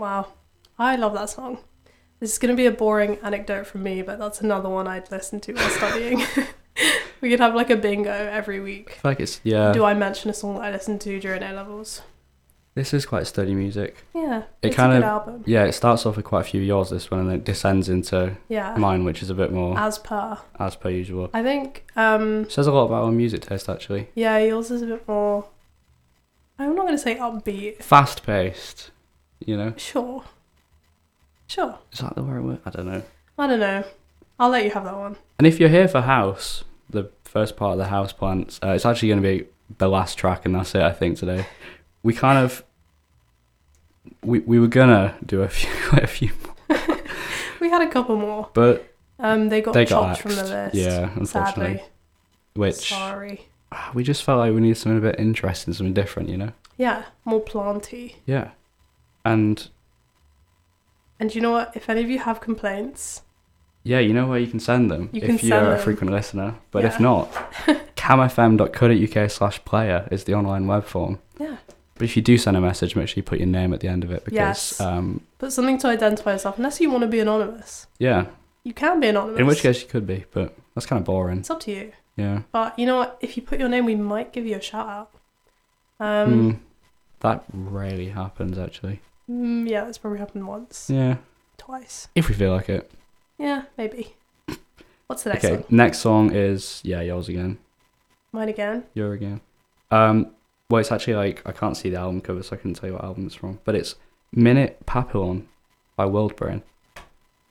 Wow. I love that song. This is going to be a boring anecdote from me, but that's another one I'd listen to while studying. We could have like a bingo every week. I feel like it's, yeah. Do I mention a song that I listened to during A-levels? This is quite study music. Yeah, It's a good album. Yeah, it starts off with quite a few yours, this one, and then it descends into mine, which is a bit more as per usual. I think says a lot about our music taste, actually. Yeah, yours is a bit more, I'm not going to say upbeat. Fast paced, you know? Sure. Is that the right word? I don't know. I'll let you have that one. And if you're here for House, the first part of the House plants, it's actually going to be the last track, and that's it, I think, today. We kind of... We were going to do a few more. We had a couple more. But they got chopped from the list. Yeah, unfortunately. Sadly. Which... Sorry. We just felt like we needed something a bit interesting, something different, you know? Yeah, more planty. Yeah. And you know what? If any of you have complaints... Yeah, you know where you can send them if you're a frequent listener. But if not, camfm.co.uk/player is the online web form. Yeah. But if you do send a message, make sure you put your name at the end of it, because... put something to identify yourself, unless you want to be anonymous. Yeah. You can be anonymous. In which case you could be, but that's kind of boring. It's up to you. Yeah. But you know what? If you put your name, we might give you a shout out. That rarely happens, actually. Yeah, that's probably happened once. Yeah. Twice. If we feel like it. Yeah, maybe. What's the next song? Next song is, yours again. Mine again? Your again. Well, it's actually like, I can't see the album cover, so I couldn't tell you what album it's from. But it's Minute Papillon by Worldbrain.